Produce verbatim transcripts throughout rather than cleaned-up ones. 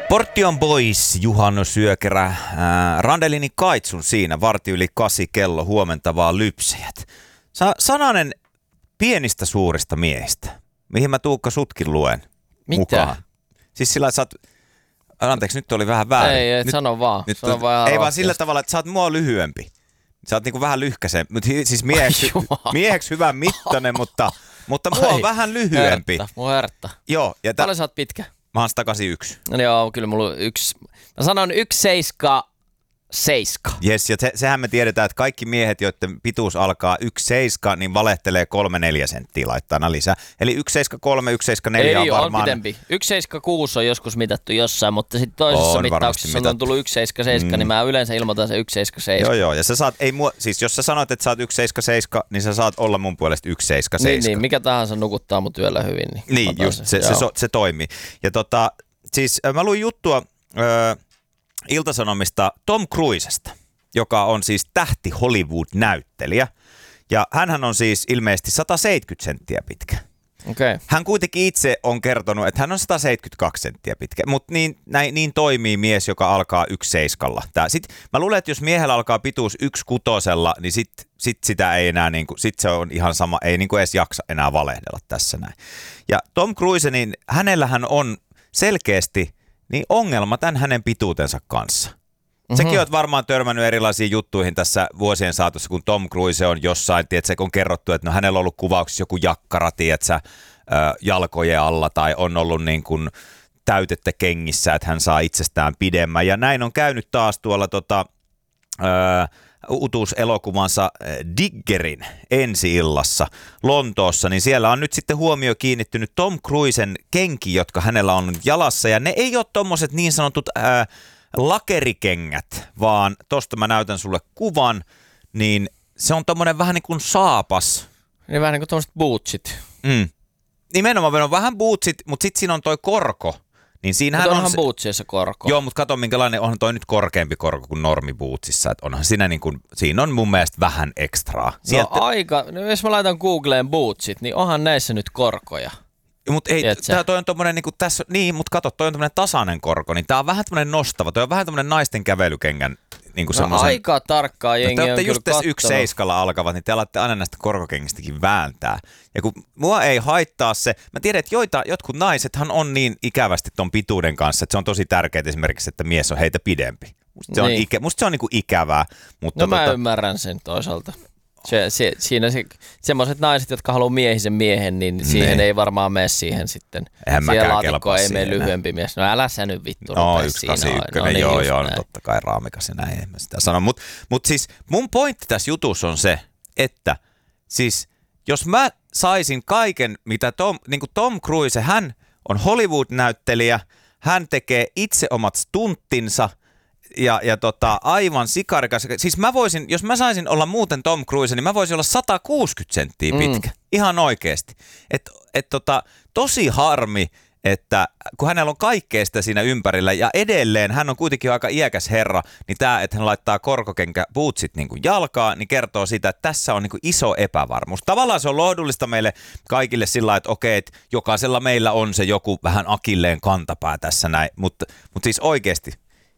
Portion Boys, Juhano Syökerä, ää, Randelini Kaitsun siinä, varti yli kasi kello, huomenta vaan lypsäjät. Sa- sananen pienistä suurista miehistä, mihin mä Tuukka sutkin luen Mitä? mukaan. Siis sillä, että sä oot, anteeksi, nyt oli vähän väärin. Ei, ei, nyt, sano vaan. Nyt, sano vaan ei vaan rohkeasti. sillä tavalla, että sä oot mua lyhyempi. Sä oot niinku vähän lyhkäisempi, mutta siis mieheksi, mieheksi hyvän mittainen, mutta, mutta mua on vähän lyhyempi. Hertta, mua hertta. Joo, ja tä- Paljon sä oot pitkä? mä oon sata kahdeksankymmentäyksi. No joo, kyllä mulla on yksi, mä sanon yksi seiska seiska. Jes, ja se, sehän me tiedetään, että kaikki miehet, joiden pituus alkaa yksi seiska, niin valehtelee kolme neljä senttiä laittaa lisää. Eli yksi seiska kolme, yksi seiska neljä Ei, on on varmaan... pitempi. yksi seiska kuusi on joskus mitattu jossain, mutta sitten toisessa On mittauksessa on mitattu. tullut yksi seiska seiska, mm. niin mä yleensä ilmoitan se yksi seiska seiska. Joo, joo, ja sä saat, ei mua, siis jos sä sanot, että sä oot yksi seiska seiska, niin sä saat olla mun puolesta yksi seiska seiska. Niin, niin, mikä tahansa nukuttaa mut yöllä hyvin. Niin, Niin, otan just, se, se, se, se toimii. Ja tota, siis mä luin juttua ö, Ilta-Sanomista Tom Cruisesta, joka on siis tähti Hollywood-näyttelijä. Ja hänhän on siis ilmeisesti sata seitsemänkymmentä senttiä pitkä. Okei. Okay. Hän kuitenkin itse on kertonut, että hän on sata seitsemänkymmentäkaksi senttiä pitkä, mutta niin, näin, niin toimii mies, joka alkaa yksi seiskalla. Tää, sit, mä luulen, että jos miehellä alkaa pituus yksi kutosella, niin sit, sit sitä ei enää, niin kuin, sit se on ihan sama, ei niin kuin edes jaksa enää valehdella tässä näin. Ja Tom Cruise, niin hänellähän on selkeästi niin ongelma tämän hänen pituutensa kanssa. Mm-hmm. Sekin olet varmaan törmännyt erilaisiin juttuihin tässä vuosien saatossa, kun Tom Cruise on jossain, tiedätkö, on kerrottu, että no hänellä on ollut kuvauksissa joku jakkara, tiedätkö, jalkojen alla tai on ollut niin kuin täytettä kengissä, että hän saa itsestään pidemmän. Ja näin on käynyt taas tuolla tota, ää, uutuuselokuvansa Diggerin ensi-illassa Lontoossa, niin siellä on nyt sitten huomio kiinnittynyt Tom Cruisen kenki, jotka hänellä on jalassa, ja ne ei ole tommoset niin sanotut ää, lakerikengät, vaan tosta mä näytän sulle kuvan, niin se on tommonen vähän niin kuin saapas. Niin vähän niin kuin tommoset bootsit. Mm. Nimenomaan on vähän bootsit, mutta sit siinä on toi korko. Niin siinähän mutta on onhan se... bootsiessa korko. Joo, mutta kato minkälainen, onhan toi nyt korkeampi korko kuin normi bootsissa. Että onhan siinä niin kuin, siinä on mun mielestä vähän ekstraa. Sieltä... No aika, no jos mä laitan Googleen bootsit, niin onhan näissä nyt korkoja. Mutta ei, tää toi on tommonen niinku tässä, niin, mutta kato, toi on tommonen tasainen korko, niin tää on vähän tommonen nostava, toi on vähän tommonen naisten kävelykengän niinku no semmosen. aika tarkkaa jengi no, te on olette kyllä just tässä kattonut. yksi seiskalla alkavat, niin te alatte aina näistä korkokengistäkin vääntää. Ja kun mua ei haittaa se, mä tiedän, että joita, jotkut naisethan on niin ikävästi ton pituuden kanssa, että se on tosi tärkeää esimerkiksi, että mies on heitä pidempi. Musta se on, niin. ikä, musta se on niinku ikävää. Mutta no mä tota... ymmärrän sen toisaalta. Se, se, siinä se, semmoiset naiset, jotka haluaa miehisen miehen, niin siihen ne. Ei varmaan mene siihen sitten. Eihän siihen laatikkoon ei mene lyhyempi mies. No älä sä nyt vittu no yksi kahdeksankymmentäyksi, no, niin joo joo, näin. totta kai raamikas ja näin, en mä sitä sano. Mutta mut siis mun pointti tässä jutussa on se, että siis jos mä saisin kaiken, mitä Tom, niin kuin Tom Cruise, hän on Hollywood-näyttelijä, hän tekee itse omat stunttinsa, Ja, ja tota, aivan sikarikas. Siis mä voisin, jos mä saisin olla muuten Tom Cruise, niin mä voisin olla sata kuusikymmentä senttiä pitkä. Mm. Ihan oikeesti. Et, et tota, tosi harmi, että kun hänellä on kaikkea sitä siinä ympärillä ja edelleen hän on kuitenkin aika iäkäs herra, niin tää, että hän laittaa korkokenkä bootsit niin kuin jalkaan, niin kertoo sitä, että tässä on niin kuin iso epävarmuus. Tavallaan se on lohdullista meille kaikille sillä lailla, että okei, että jokaisella meillä on se joku vähän akilleen kantapää tässä näin, mutta, mutta siis oikeesti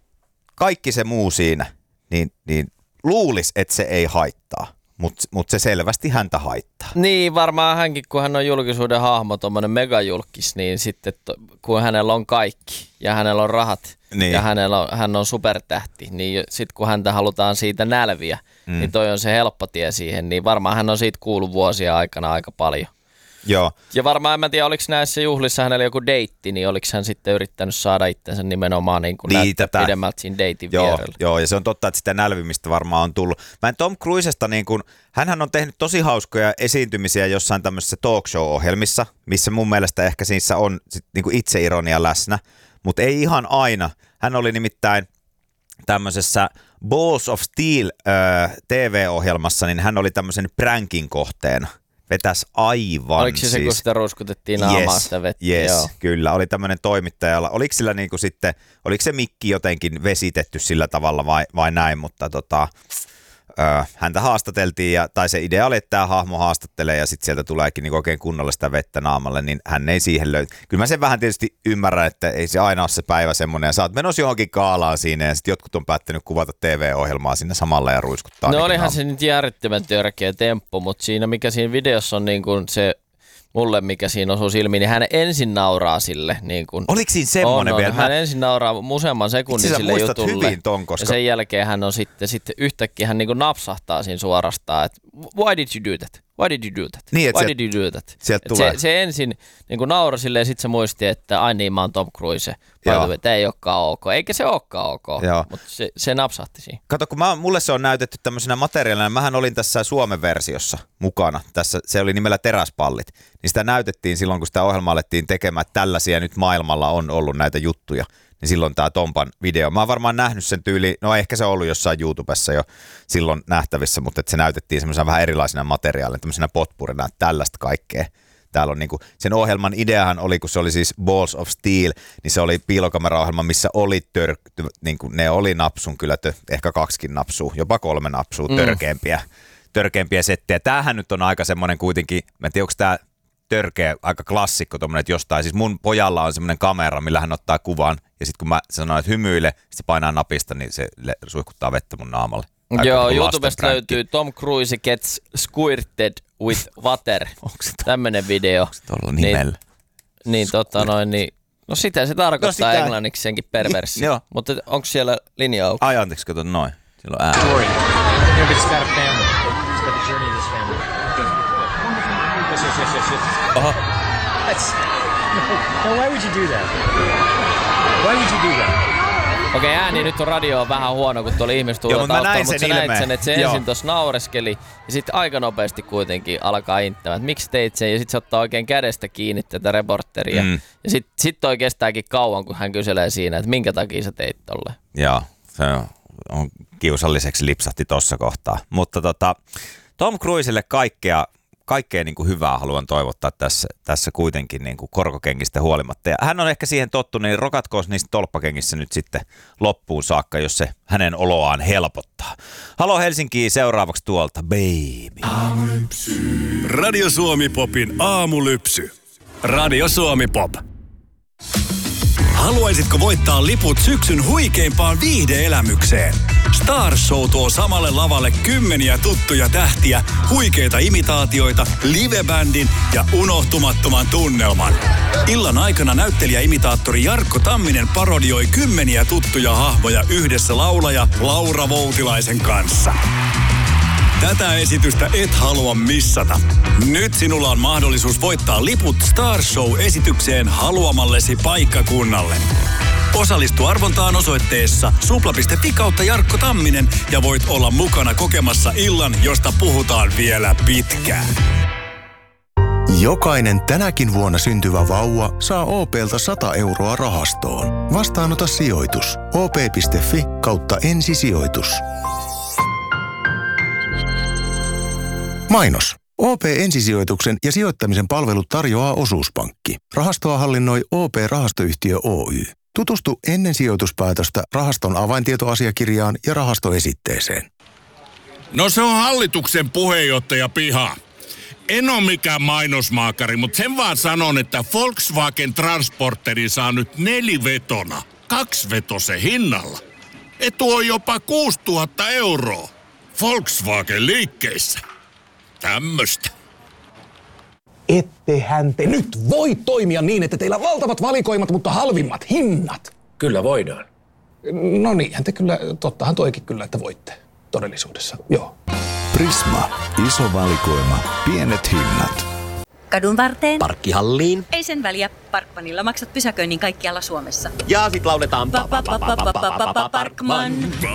kaikki se muu siinä, niin, niin luulisi, että se ei haittaa, mutta mut se selvästi häntä haittaa. Niin, varmaan hänkin, kun hän on julkisuuden hahmo, tommonen megajulkis, niin sitten to, kun hänellä on kaikki ja hänellä on rahat niin. ja hänellä on, hän on supertähti, niin sitten kun häntä halutaan siitä nälviä, mm. niin toi on se helppo tie siihen, niin varmaan hän on siitä kuullut vuosia aikana aika paljon. Joo. Ja varmaan en mä tiedä, oliko näissä juhlissa hänellä joku deitti, niin oliko hän sitten yrittänyt saada itsensä nimenomaan niin kuin niin, näyttää tätä pidemmältä siinä deitin joo, vierellä. Joo, ja se on totta, että sitä nälvimistä varmaan on tullut. Mä en Tom Cruisesta, niin kuin, hänhän on tehnyt tosi hauskoja esiintymisiä jossain tämmöisissä talk show-ohjelmissa, missä mun mielestä ehkä siinä on sit, niin kuin itseironia läsnä, mutta ei ihan aina. Hän oli nimittäin tämmöisessä Balls of Steel äh, T V-ohjelmassa, niin hän oli tämmöisen prankin kohteena. Vetäs aivan. Oliko se siis... se, kun sitä ruiskutettiin naamaa yes, sitä vettä? Yes, joo. Kyllä. Oli tämmöinen toimittajalla. Oliko sillä niinku sitten, oliko se mikki jotenkin vesitetty sillä tavalla vai, vai näin, mutta tota, Öö, häntä haastateltiin, ja, tai se idea oli, että tämä hahmo haastattelee ja sitten sieltä tuleekin niin oikein kunnollista vettä naamalle, niin hän ei siihen löydy. Kyllä mä sen vähän tietysti ymmärrän, että ei se aina ole se päivä semmoinen, ja sä oot menossa johonkin kaalaan siinä, ja sitten jotkut on päättänyt kuvata T V-ohjelmaa sinne samalla ja ruiskuttaa. No olihan naam- se nyt järjettömän törkeä temppu, mutta siinä mikä siinä videossa on niin kuin se, mulle mikä siinä osuu silmiin, niin hän ensin nauraa sille. Niin kuin Oliko siinä semmoinen on, vielä? On, hän ensin nauraa useamman sekunnin sille jutulle. Hyvin ton, koska... Ja sen jälkeen hän on sitten, sitten yhtäkkiä hän niin kuin napsahtaa siinä suorastaan, että why did you do that? Why did you do that? Niin, Why sieltä, did you do that? Se, se ensin niin kuin nauroi silleen ja sitten se muisti, että ai niin, mä oon Tom Cruise. Tämä ei olekaan ok. Eikä se olekaan ok, mutta se, se napsahti siinä. Kato, kun mä, mulle se on näytetty tämmöisenä materiaalina. Mähän olin tässä Suomen versiossa mukana. Tässä, se oli nimellä Teräspallit. Niin sitä näytettiin silloin, kun sitä ohjelmaa alettiin tekemään, että tällaisia nyt maailmalla on ollut näitä juttuja. Niin silloin tämä Tompan video. Mä oon varmaan nähnyt sen tyyli, no ehkä se on ollut jossain YouTubessa jo silloin nähtävissä, mutta että se näytettiin semmoisena vähän erilaisena materiaalina, tämmöisenä potpurina, että tällaista kaikkea. Täällä on niinku, sen ohjelman ideahan oli, kun se oli siis Balls of Steel, niin se oli piilokameraohjelma, missä oli tör, niinku, ne oli napsun kyllä, tö, ehkä kaksikin napsua, jopa kolme napsua mm. törkeämpiä, törkeämpiä settejä. Tämähän nyt on aika semmoinen kuitenkin, mä en tiedä, onko tämä törkeä, aika klassikko tommoinen, että jostain, siis mun pojalla on semmoinen kamera, millä hän ottaa kuvan, ja sitten kun mä sanoin, että hymyile, se painaa napista, niin se suihkuttaa vettä mun naamalle. Aika joo, niin YouTubesta löytyy Tom Cruise gets squirted with water. Onko se tämmöinen video? Onko se tuolla nimellä? Niin, niin tota noin, niin, no sitä se tarkoittaa no sitä... englanniksi senkin perversi. Joo. Mutta onko siellä linja auki? Ai anteeksi, kato noin. Siellä on ääni. Story. Yeah, but it's got a family. It's got the journey of this family. Yes, yes, yes, yes, yes. Oho. That's... No, why would you do that? Why would you do that? Okei, ääni nyt on radio on vähän huono, kun tuolla ihmiset tulee taustalla, mutta sä näit sen, että se Joo. ensin tuossa naureskeli ja sitten aika nopeasti kuitenkin alkaa inttämään, että miksi teit sen ja sitten se ottaa oikein kädestä kiinni tätä reporteria mm. ja sitten sit toi kestääkin kauan, kun hän kyselee siinä, että minkä takia sä teit tolle. Joo, se on, on kiusalliseksi lipsahti tossa kohtaa, mutta tota, Tom Cruiselle kaikkea Kaikkea niin kuin hyvää haluan toivottaa tässä, tässä kuitenkin niin kuin korkokengistä huolimatta. Ja hän on ehkä siihen tottunut, niin rokatkoon niistä tolppakengissä nyt sitten loppuun saakka, jos se hänen oloaan helpottaa. Halo Helsinkiin, seuraavaksi tuolta, baby. Aamulypsy. Radio Suomi Popin aamulypsy. Radio Suomi Pop. Haluaisitko voittaa liput syksyn huikeimpaan viihde-elämykseen? Star Show tuo samalle lavalle kymmeniä tuttuja tähtiä, huikeita imitaatioita, livebändin ja unohtumattoman tunnelman. Illan aikana näyttelijäimitaattori Jarkko Tamminen parodioi kymmeniä tuttuja hahmoja yhdessä laulaja Laura Voutilaisen kanssa. Tätä esitystä et halua missata. Nyt sinulla on mahdollisuus voittaa liput Star Show-esitykseen haluamallesi paikkakunnalle. Osallistu arvontaan osoitteessa supla piste fi kautta Jarkko Tamminen ja voit olla mukana kokemassa illan, josta puhutaan vielä pitkään. Jokainen tänäkin vuonna syntyvä vauva saa O P:ltä sata euroa rahastoon. Vastaanota sijoitus. O P piste fi kautta ensisijoitus. Mainos. O P-ensisijoituksen ja sijoittamisen palvelut tarjoaa Osuuspankki. Rahastoa hallinnoi O P-rahastoyhtiö Oy. Tutustu ennen sijoituspäätöstä rahaston avaintietoasiakirjaan ja rahastoesitteeseen. No se on hallituksen puheenjohtaja Piha. En ole mikään mainosmaakari, mutta sen vaan sanon, että Volkswagen Transporteri saa nyt nelivetona, kaksivetosen hinnalla. Etu on jopa kuusituhatta euroa. Volkswagen liikkeissä. Tämmöstä. Ettehän te nyt voi toimia niin, että teillä on valtavat valikoimat, mutta halvimmat hinnat. Kyllä voidaan. No niinhän te kyllä, tottahan toikin kyllä, että voitte todellisuudessa, joo. Prisma. Iso valikoima. Pienet hinnat. Kadun varteen. Parkkihalliin. Ei sen väliä. Parkmanilla maksat pysäköinnin kaikkialla Suomessa. Ja sit lauletaan Parkman.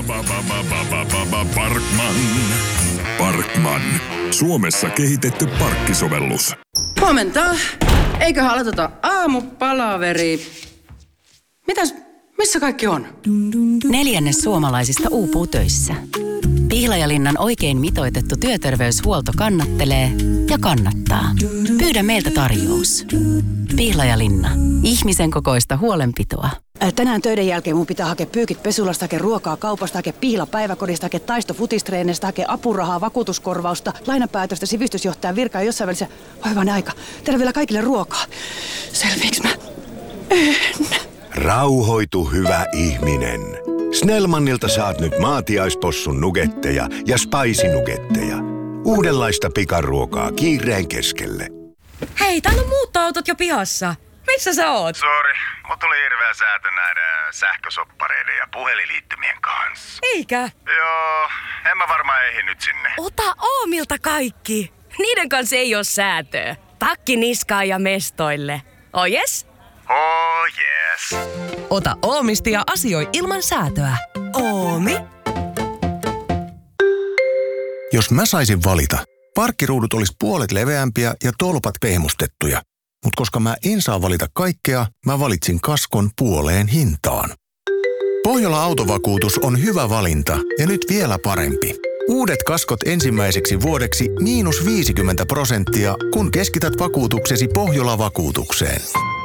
Parkman. Parkman. Suomessa kehitetty parkkisovellus. Huomenta. Eiköhän aloiteta aamupalaveri. Mitäs, missä kaikki on? Neljännes suomalaisista uupuu töissä. Pihlajalinnan oikein mitoitettu työterveyshuolto kannattelee ja kannattaa. Pyydä meiltä tarjous. Pihlajalinna. Ihmisen kokoista huolenpitoa. Tänään töiden jälkeen mun pitää hakea pyykit pesulasta, hakea ruokaa kaupasta, hakea pihla päiväkodista, hakea taisto futistreenistä, hakea apurahaa, vakuutuskorvausta, lainapäätöstä, sivistysjohtajan virkaa ja jossain välissä. Oi vaan aika. Tehdään vielä kaikille ruokaa. Selviiks mä? En. Rauhoitu, hyvä ihminen. Snellmanilta saat nyt maatiaispossun nugetteja ja spicy nugetteja. Uudenlaista pikaruokaa kiireen keskelle. Hei, täällä on muuttoautot jo pihassa. Missä sä oot? Sori, mut tuli hirveä säätö näiden sähkösoppareiden ja puhelinliittymien kanssa. Eikä? Joo, en mä varmaan ehdi nyt sinne. Ota Oomilta kaikki. Niiden kanssa ei oo säätöä. Takki niskaan ja mestoille. Oh yes? Oh yes. Ota Oomista ja asioi ilman säätöä. Oomi. Jos mä saisin valita, parkkiruudut olisi puolet leveämpiä ja tolpat pehmustettuja. Mutta koska mä en saa valita kaikkea, mä valitsin kaskon puoleen hintaan. Pohjola Autovakuutus on hyvä valinta ja nyt vielä parempi. Uudet kaskot ensimmäiseksi vuodeksi miinus viisikymmentä prosenttia, kun keskität vakuutuksesi Pohjola-vakuutukseen.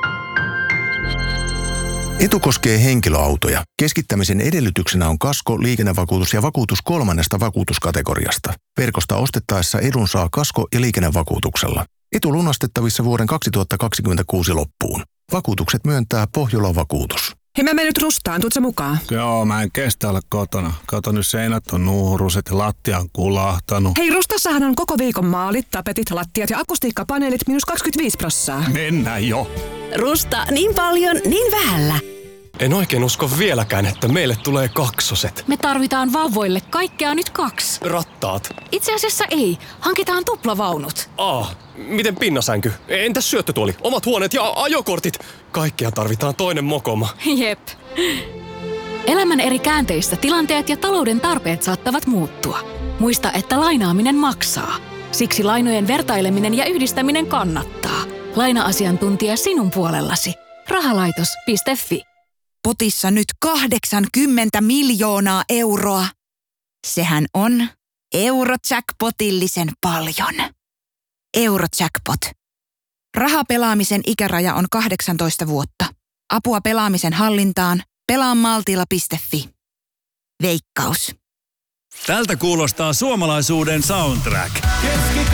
Etu koskee henkilöautoja. Keskittämisen edellytyksenä on kasko, liikennevakuutus ja vakuutus kolmannesta vakuutuskategoriasta. Verkosta ostettaessa edun saa kasko- ja liikennevakuutuksella. Etu lunastettavissa vuoden kaksituhattakaksikymmentäkuusi loppuun. Vakuutukset myöntää Pohjola-vakuutus. Hei, mä menen nyt Rustaan. Tuutko mukaan? Joo, mä en kestä olla kotona. Kato, nyt seinät on nuuruset ja lattia on kulahtanut. Hei, Rustassahan on koko viikon maalit, tapetit, lattiat ja akustiikkapaneelit miinus kaksikymmentäviisi prosenttia. Mennään jo. Rusta, niin paljon, niin vähällä. En oikein usko vieläkään, että meille tulee kaksoset. Me tarvitaan vauvoille kaikkea nyt kaksi. Rattaat. Itse asiassa ei. Hankitaan tuplavaunut. Ah, miten pinnasänky? Entäs syöttötuoli? Omat huoneet ja ajokortit? Kaikkea tarvitaan toinen mokoma. Jep. Elämän eri käänteistä tilanteet ja talouden tarpeet saattavat muuttua. Muista, että lainaaminen maksaa. Siksi lainojen vertaileminen ja yhdistäminen kannattaa. Laina-asiantuntija sinun puolellasi. Rahalaitos piste fi. Potissa nyt kahdeksankymmentä miljoonaa euroa. Sehän on Eurojackpotillisen paljon. Eurojackpot. Rahapelaamisen ikäraja on kahdeksantoista vuotta. Apua pelaamisen hallintaan. pelaa maltilla piste fi. Veikkaus. Tältä kuulostaa suomalaisuuden soundtrack.